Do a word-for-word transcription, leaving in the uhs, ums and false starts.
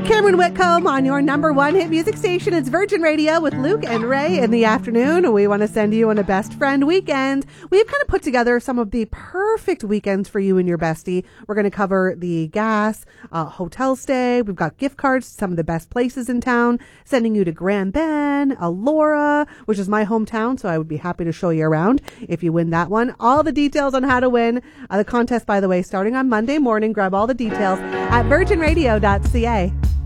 Cameron Whitcomb on your number one hit music station. It's Virgin Radio with Luke and Ray in the afternoon. We want to send you on a best friend weekend. We've kind of put together some of the perfect weekends for you and your bestie. We're going to cover the gas, uh, hotel stay. We've got gift cards to some of the best places in town, sending you to Grand Bend, Elora, which is my hometown, so I would be happy to show you around if you win that one. All the details on how to win uh, the contest, by the way, starting on Monday morning. Grab all the details at virgin radio dot c a.